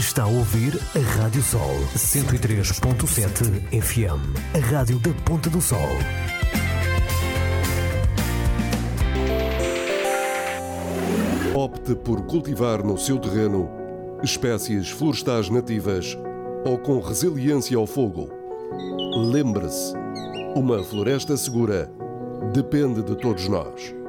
Está a ouvir a Rádio Sol 103.7 FM, a rádio da Ponta do Sol. Opte por cultivar no seu terreno espécies florestais nativas ou com resiliência ao fogo. Lembre-se, uma floresta segura depende de todos nós.